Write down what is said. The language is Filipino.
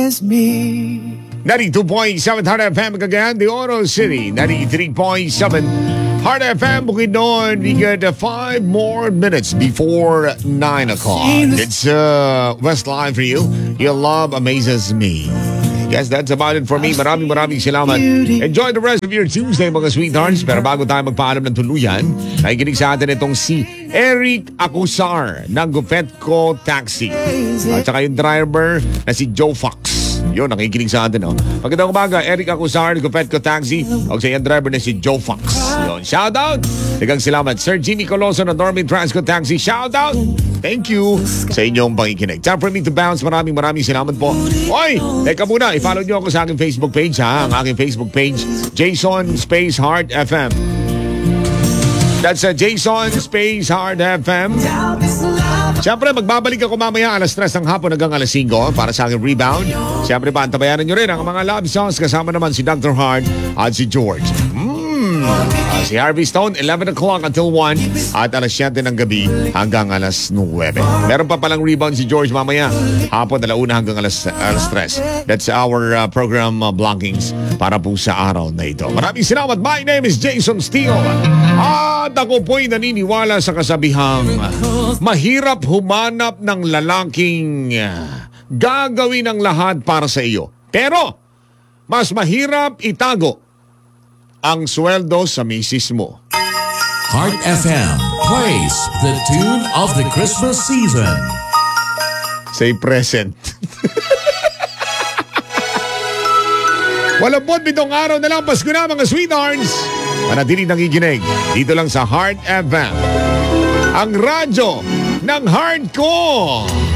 amazes me. 92.7 Heart FM again, the Oro City. 93.7 Heart FM, Bukidnon. We get 5 more minutes before 9 o'clock. It's Westlife for you. Your love amazes me. Yes, that's about it for me. Maraming salamat. Enjoy the rest of your Tuesday, mga sweethearts. Pero bago tayo magpaalam ng tuluyan, nakikinig sa atin itong si Eric Acusar ng Gufetco Taxi. At saka yung driver na si Joe Fox. Yun, nakikinig sa atin. Magandang umaga, Eric Acusar ng Gufetco Taxi. O sa yung driver na si Joe Fox. Yun, shout out. Dagang salamat. Sir Jimmy Coloso ng Dormy Transco Taxi. Shout out. Thank you sa inyong pakikinig. Time for me to bounce. Maraming salamat po. Oy, teka muna. I-follow nyo ako sa aking Facebook page, ha? Ang aking Facebook page, Jason Space Heart FM. That's Jason Space Heart FM. Siyempre, magbabalik ako mamaya alas 3 ng hapon hanggang alas 5 para sa aking rebound. Siyempre, pantabayanan nyo rin ang mga love songs kasama naman si Dr. Hart at si George. Si Harvey Stone, 11 o'clock until 1 at alas 7 ng gabi hanggang alas 9. Meron pa palang rebound si George mamaya. Hapon, 1 hanggang alas 3. That's our program blockings para po sa araw na ito. Maraming salamat. My name is Jason Steele. At ako po'y naniniwala sa kasabihang mahirap humanap ng lalaking gagawin ang lahat para sa iyo. Pero, mas mahirap itago ang sweldo sa misis mo. Heart FM plays the tune of the Christmas season. Say present. Walang pot, bitong araw na lang. Pasko na, mga sweethearts. Manatiling nangiginig dito lang sa Heart FM. Ang radyo ng heart ko.